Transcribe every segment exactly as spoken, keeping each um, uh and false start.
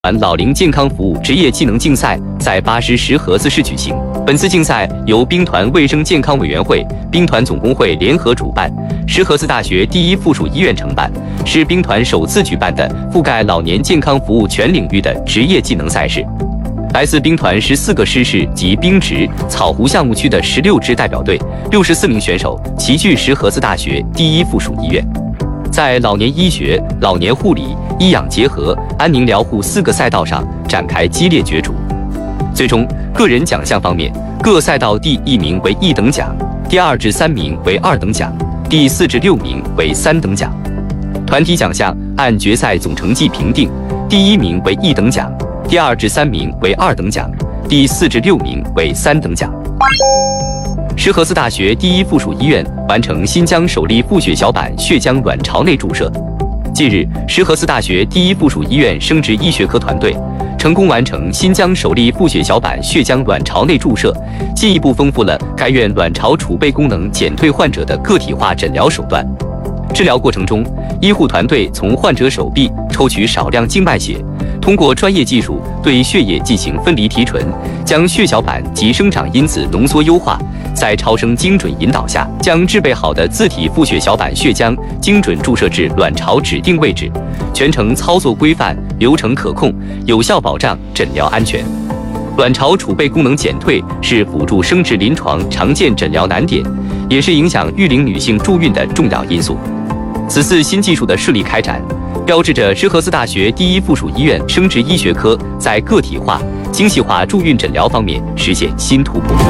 老龄健康服务职业技能竞赛在巴师石河子市举行。本次竞赛由兵团卫生健康委员会、兵团总工会联合主办，石河子大学第一附属医院承办，是兵团首次举办的覆盖老年健康服务全领域的职业技能赛事。来自兵团十四个师室及兵职、草湖项目区的十六支代表队，六十四名选手齐聚石河子大学第一附属医院。 在老年医学、老年护理、医养结合、安宁疗护四个赛道上展开激烈角逐。最终，个人奖项方面，各赛道第一名为一等奖，第二至三名为二等奖，第四至六名为三等奖。团体奖项按决赛总成绩评定，第一名为一等奖，第二至三名为二等奖，第四至六名为三等奖。 石河子大学第一附属医院完成新疆首例腹血小板血浆卵巢内注射。近日，石河子大学第一附属医院生殖医学科团队成功完成新疆首例腹血小板血浆卵巢内注射，进一步丰富了该院卵巢储备功能减退患者的个体化诊疗手段。治疗过程中，医护团队从患者手臂抽取少量静脉血，通过专业技术对血液进行分离提纯，将血小板及生长因子浓缩优化。 在超声精准引导下，将制备好的自体腹血小板血浆精准注射至卵巢指定位置，全程操作规范，流程可控，有效保障诊疗安全。卵巢储备功能减退是辅助生殖临床常见诊疗难点，也是影响育龄女性助孕的重要因素。此次新技术的顺利开展，标志着石河子大学第一附属医院生殖医学科在个体化、精细化助孕诊疗方面实现新突破。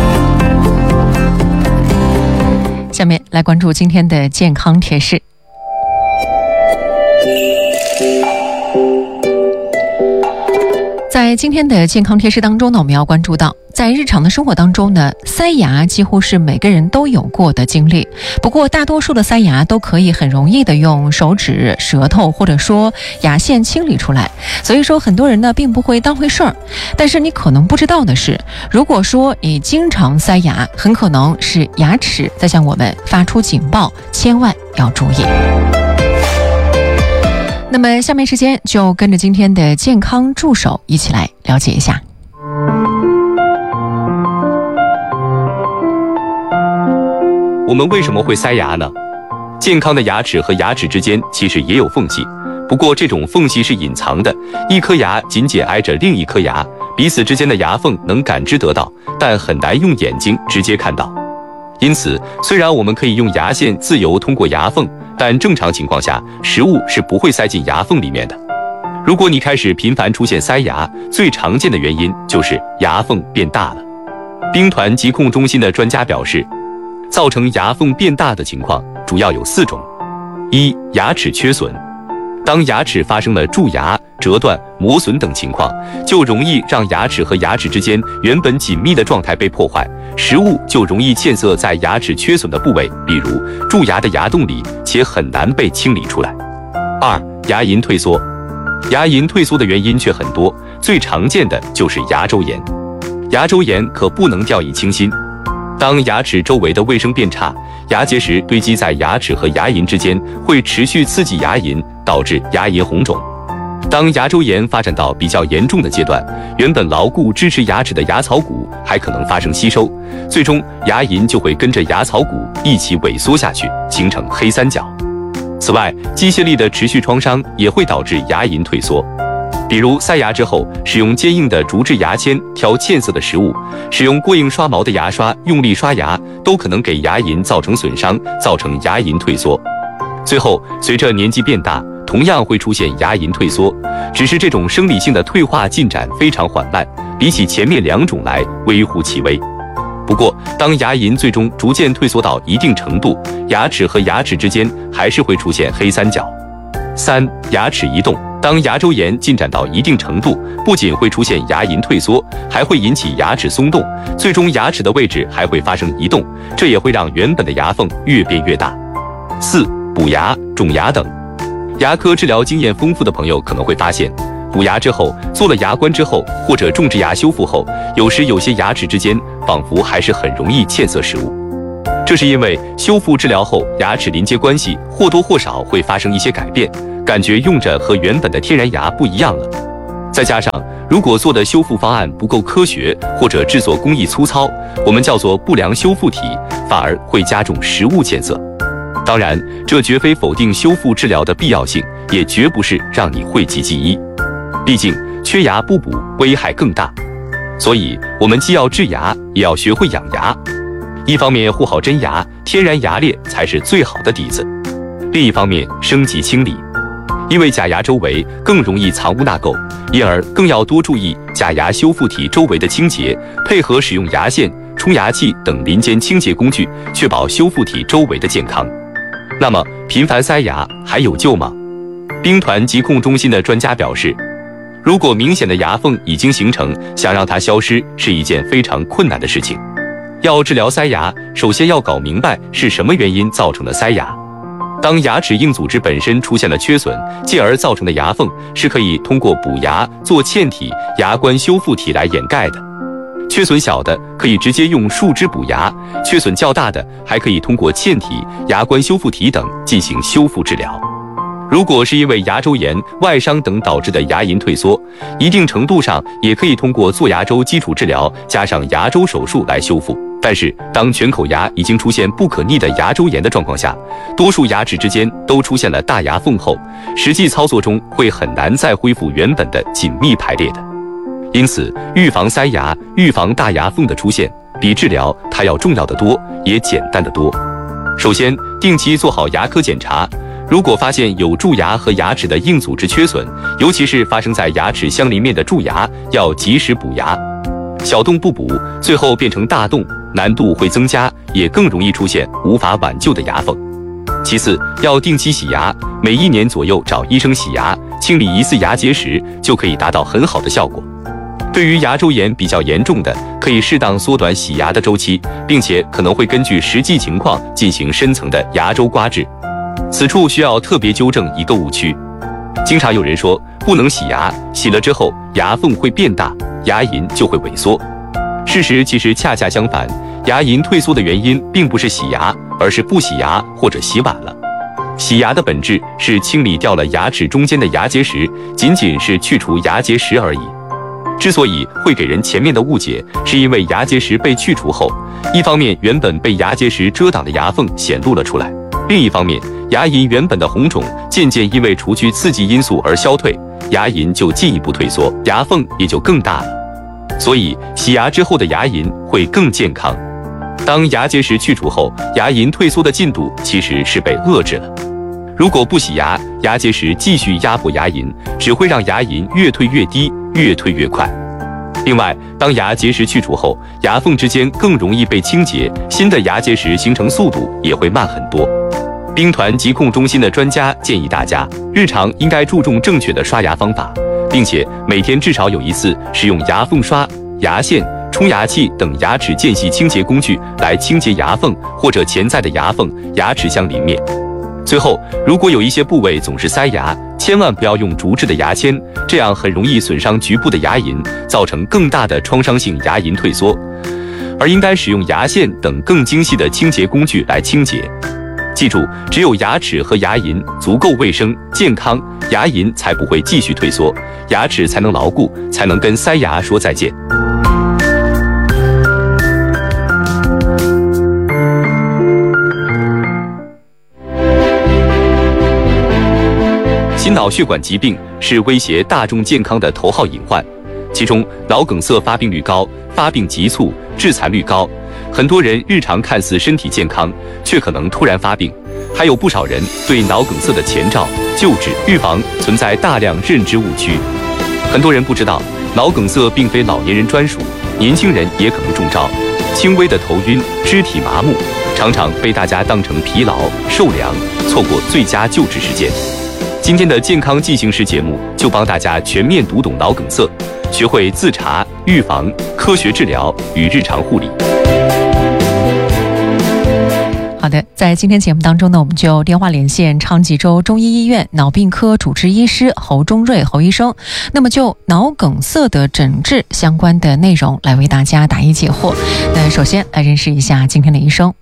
下面来关注今天的健康贴士。在今天的健康贴士当中呢，我们要关注到，在日常的生活当中呢，塞牙几乎是每个人都有过的经历。不过，大多数的塞牙都可以很容易的用手指、舌头或者说牙线清理出来，所以说很多人呢并不会当回事儿。但是你可能不知道的是，如果说你经常塞牙，很可能是牙齿在向我们发出警报，千万要注意。 那么，下面时间就跟着今天的健康助手一起来了解一下。 我们为什么会塞牙呢？健康的牙齿和牙齿之间其实也有缝隙，不过这种缝隙是隐藏的，一颗牙紧紧挨着另一颗牙，彼此之间的牙缝能感知得到，但很难用眼睛直接看到。因此，虽然我们可以用牙线自由通过牙缝， 但正常情况下，食物是不会塞进牙缝里面的。如果你开始频繁出现塞牙，最常见的原因就是牙缝变大了。兵团疾控中心的专家表示，造成牙缝变大的情况主要有四种：一、牙齿缺损。当牙齿发生了蛀牙、折断、磨损等情况，就容易让牙齿和牙齿之间原本紧密的状态被破坏，食物就容易嵌塞在牙齿缺损的部位，比如蛀牙的牙洞里，且很难被清理出来。二、牙龈退缩。牙龈退缩的原因却很多，最常见的就是牙周炎。牙周炎可不能掉以轻心。当牙齿周围的卫生变差，牙结石堆积在牙齿和牙龈之间，会持续刺激牙龈，导致牙龈红肿。当牙周炎发展到比较严重的阶段，原本牢固支持牙齿的牙槽骨还可能发生吸收，最终牙龈就会跟着牙槽骨一起萎缩下去，形成黑三角。此外，机械力的持续创伤也会导致牙龈退缩。 比如塞牙之后，使用坚硬的竹制牙签挑嵌塞的食物，使用过硬刷毛的牙刷用力刷牙，都可能给牙龈造成损伤，造成牙龈退缩。最后，随着年纪变大，同样会出现牙龈退缩，只是这种生理性的退化进展非常缓慢，比起前面两种来微乎其微。不过，当牙龈最终逐渐退缩到一定程度，牙齿和牙齿之间还是会出现黑三角。三、牙齿移动。 当牙周炎进展到一定程度，不仅会出现牙龈退缩，还会引起牙齿松动，最终牙齿的位置还会发生移动，这也会让原本的牙缝越变越大。四、补牙、种牙等。牙科治疗经验丰富的朋友可能会发现，补牙之后，做了牙关之后，或者种植牙修复后，有时有些牙齿之间仿佛还是很容易嵌塞食物。 这是因为修复治疗后，牙齿邻接关系或多或少会发生一些改变，感觉用着和原本的天然牙不一样了。 再加上如果做的修复方案不够科学，或者制作工艺粗糙，我们叫做不良修复体，反而会加重食物建设。当然，这绝非否定修复治疗的必要性，也绝不是让你讳疾忌医。毕竟缺牙不补，危害更大。所以，我们既要治牙，也要学会养牙。一方面护好真牙，天然牙列才是最好的底子；另一方面升级清理，因为假牙周围更容易藏污纳垢，因而更要多注意假牙修复体周围的清洁，配合使用牙线、冲牙器等邻间清洁工具，确保修复体周围的健康。那么，频繁塞牙还有救吗？兵团疾控中心的专家表示，如果明显的牙缝已经形成，想让它消失是一件非常困难的事情。要治疗塞牙，首先要搞明白是什么原因造成的塞牙。当牙齿硬组织本身出现了缺损，进而造成的牙缝，是可以通过补牙、做嵌体、牙冠修复体来掩盖的。缺损小的可以直接用树脂补牙，缺损较大的还可以通过嵌体、牙冠修复体等进行修复治疗。如果是因为牙周炎、外伤等导致的牙龈退缩，一定程度上也可以通过做牙周基础治疗加上牙周手术来修复。但是，当全口牙已经出现不可逆的牙周炎的状况下，多数牙齿之间都出现了大牙缝后，实际操作中会很难再恢复原本的紧密排列的。因此，预防塞牙、预防大牙缝的出现，比治疗它要重要得多，也简单得多。首先，定期做好牙科检查。如果发现有蛀牙和牙齿的硬组织缺损，尤其是发生在牙齿相邻面的蛀牙，要及时补牙。小洞不补，最后变成大洞，难度会增加，也更容易出现无法挽救的牙缝。其次，要定期洗牙，每一年左右找医生洗牙，清理疑似牙结石，就可以达到很好的效果。对于牙周炎比较严重的，可以适当缩短洗牙的周期，并且可能会根据实际情况进行深层的牙周刮治。此处需要特别纠正一个误区，经常有人说不能洗牙，洗了之后牙缝会变大，牙龈就会萎缩。事实其实恰恰相反，牙龈退缩的原因并不是洗牙，而是不洗牙或者洗晚了。洗牙的本质是清理掉了牙齿中间的牙结石，仅仅是去除牙结石而已。之所以会给人前面的误解，是因为牙结石被去除后，一方面原本被牙结石遮挡的牙缝显露了出来，另一方面牙龈原本的红肿渐渐因为除去刺激因素而消退，牙龈就进一步退缩，牙缝也就更大了。所以洗牙之后的牙龈会更健康。当牙结石去除后，牙龈退缩的进度其实是被遏制了。如果不洗牙，牙结石继续压迫牙龈，只会让牙龈越退越低，越退越快。另外，当牙结石去除后，牙缝之间更容易被清洁，新的牙结石形成速度也会慢很多。兵团疾控中心的专家建议大家，日常应该注重正确的刷牙方法，并且每天至少有一次使用牙缝刷、牙线、冲牙器等牙齿间隙清洁工具来清洁牙缝或者潜在的牙缝、牙齿相邻面。最后，如果有一些部位总是塞牙，千万不要用竹制的牙签，这样很容易损伤局部的牙龈，造成更大的创伤性牙龈退缩，而应该使用牙线等更精细的清洁工具来清洁。记住，只有牙齿和牙龈足够卫生健康，牙龈才不会继续退缩，牙齿才能牢固，才能跟塞牙说再见。心脑血管疾病是威胁大众健康的头号隐患，其中脑梗塞发病率高，发病急促，致残率高。很多人日常看似身体健康，却可能突然发病。还有不少人对脑梗塞的前兆、救治、预防存在大量认知误区。很多人不知道，脑梗塞并非老年人专属，年轻人也可能中招。轻微的头晕、肢体麻木，常常被大家当成疲劳、受凉，错过最佳救治时间。今天的健康进行时节目就帮大家全面读懂脑梗塞，学会自查、预防、科学治疗与日常护理。 好的，在今天节目当中呢，我们就电话连线昌吉州中医医院脑病科主治医师侯忠瑞侯医生，那么就脑梗塞的诊治相关的内容来为大家答疑解惑。那首先来认识一下今天的医生。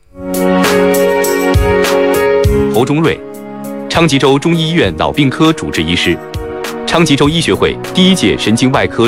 侯忠瑞，昌吉州中医医院脑病科主治医师。 昌吉州医学会第一届神经外科